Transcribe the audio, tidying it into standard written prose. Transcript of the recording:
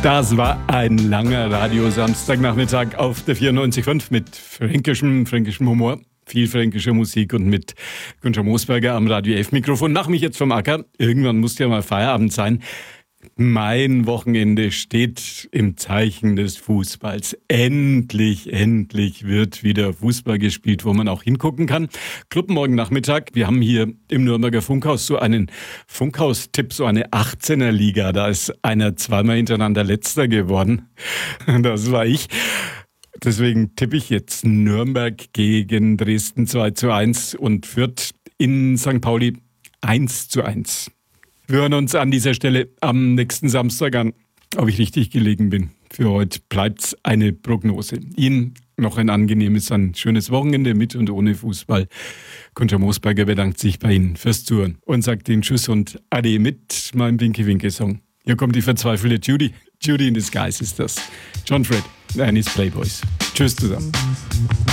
Das war ein langer Radio-Samstagnachmittag auf der 94.5 mit fränkischem Humor, viel fränkischer Musik und mit Günther Moosberger am Radio F-Mikrofon. Nach mich jetzt vom Acker. Irgendwann muss ja mal Feierabend sein. Mein Wochenende steht im Zeichen des Fußballs. Endlich wird wieder Fußball gespielt, wo man auch hingucken kann. Club morgen Nachmittag. Wir haben hier im Nürnberger Funkhaus so einen Funkhaustipp, so eine 18er Liga. Da ist einer zweimal hintereinander Letzter geworden. Das war ich. Deswegen tippe ich jetzt Nürnberg gegen Dresden 2:1 und Fürth in St. Pauli 1:1. Wir hören uns an dieser Stelle am nächsten Samstag an, ob ich richtig gelegen bin. Für heute bleibt's eine Prognose. Ihnen noch ein angenehmes, ein schönes Wochenende mit und ohne Fußball. Günther Moosberger bedankt sich bei Ihnen fürs Zuhören und sagt Ihnen Tschüss und Ade mit meinem Winke-Winke-Song. Hier kommt die verzweifelte Judy. Judy in Disguise ist das. John Fred and his Playboys. Tschüss zusammen.